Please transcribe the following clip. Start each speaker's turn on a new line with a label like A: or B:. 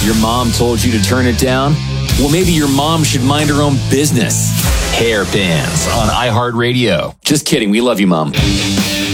A: Your mom told you to turn it down? Well, maybe your mom should mind her own business. Hairpins on iHeartRadio. Just kidding. We love you, Mom.